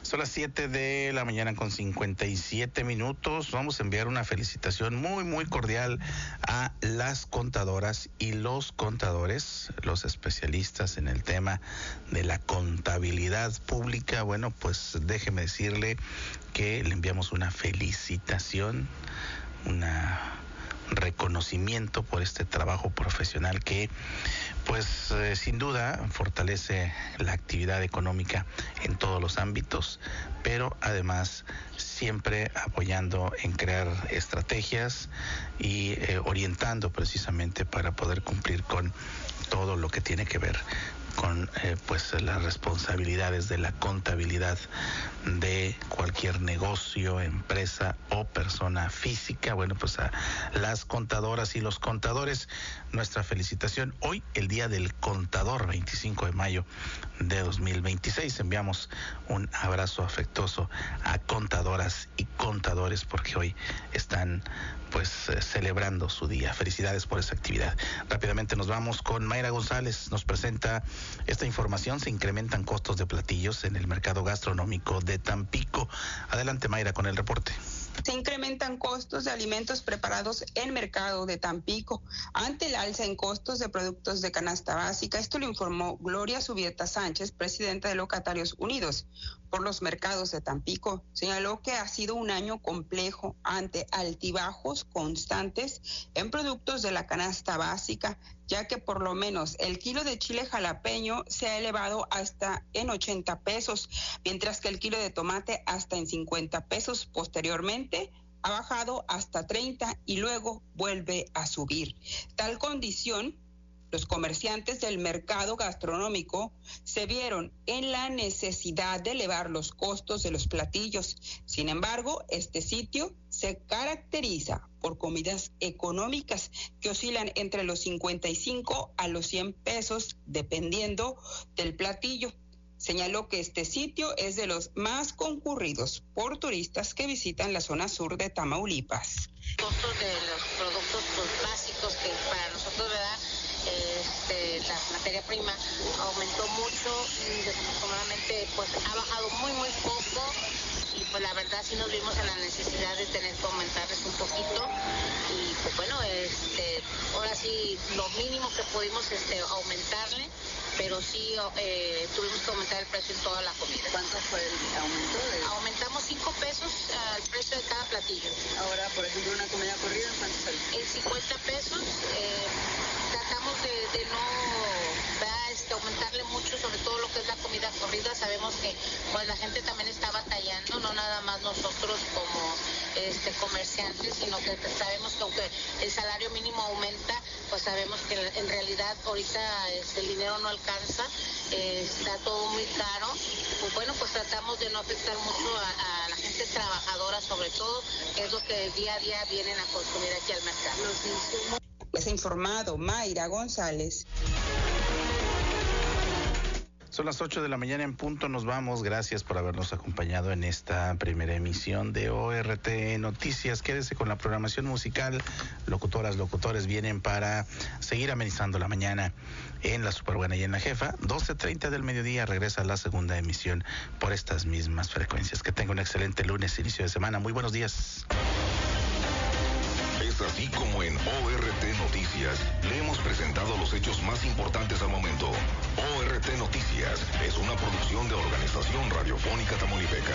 Son las 7 de la mañana con 57 minutos. Vamos a enviar una felicitación muy cordial a las contadoras y los contadores, los especialistas en el tema de la contabilidad pública. Bueno, pues déjeme decirle que le enviamos una felicitación, reconocimiento por este trabajo profesional que pues sin duda fortalece la actividad económica en todos los ámbitos, pero además siempre apoyando en crear estrategias y orientando precisamente para poder cumplir con todo lo que tiene que ver con pues las responsabilidades de la contabilidad de cualquier negocio, empresa o persona física. Bueno, pues a las contadoras y los contadores, nuestra felicitación. Hoy, el Día del Contador, 25 de mayo de 2026. Enviamos un abrazo afectuoso a contadoras y contadores porque hoy están pues celebrando su día. Felicidades por esa actividad. Rápidamente nos vamos con Mayra González. Nos presenta esta información. Se incrementan costos de platillos en el mercado gastronómico de Tampico. Adelante, Mayra, con el reporte. Se incrementan costos de alimentos preparados en mercado de Tampico ante el alza en costos de productos de canasta básica. Esto lo informó Gloria Subieta Sánchez, presidenta de Locatarios Unidos por los Mercados de Tampico. Señaló que ha sido un año complejo ante altibajos constantes en productos de la canasta básica, ya que por lo menos el kilo de chile jalapeño se ha elevado hasta en 80 pesos, mientras que el kilo de tomate hasta en 50 pesos. Posteriormente ha bajado hasta 30 y luego vuelve a subir. Tal condición, los comerciantes del mercado gastronómico se vieron en la necesidad de elevar los costos de los platillos. Sin embargo, este sitio se caracteriza por comidas económicas que oscilan entre los 55 a los 100 pesos dependiendo del platillo. Señaló que este sitio es de los más concurridos por turistas que visitan la zona sur de Tamaulipas. Costos de los productos básicos que para nosotros, ¿verdad? La materia prima aumentó mucho y desafortunadamente pues ha bajado muy poco y pues la verdad sí nos vimos en la necesidad de tener que aumentarles un poquito y pues bueno, ahora sí lo mínimo que pudimos aumentarle, pero sí tuvimos que aumentar el precio en toda la comida. ¿Cuánto fue el aumento? Aumentamos 5 pesos al precio de cada platillo. Ahora, por ejemplo, una comida corrida, ¿cuánto sale? En 50 pesos. Tratamos de no aumentarle mucho, sobre todo lo que es la comida corrida. Sabemos que pues la gente también está batallando, no nada más nosotros como comerciantes, sino que sabemos que aunque el salario mínimo aumenta, pues sabemos que en realidad ahorita el dinero no alcanza, está todo muy caro. Pues bueno, pues tratamos de no afectar mucho a la gente trabajadora, sobre todo, que es lo que día a día vienen a consumir aquí al mercado. Los insumos. Les ha informado Mayra González. Son las 8 de la mañana en punto, nos vamos. Gracias por habernos acompañado en esta primera emisión de ORT Noticias. Quédese con la programación musical. Locutoras, locutores vienen para seguir amenizando la mañana en La Superbuena y en La Jefa. 12:30 del mediodía regresa la segunda emisión por estas mismas frecuencias. Que tenga un excelente lunes, inicio de semana. Muy buenos días. Es así como en ORT Noticias le hemos presentado los hechos más importantes al momento. ORT Noticias es una producción de Organización Radiofónica Tamaulipeca.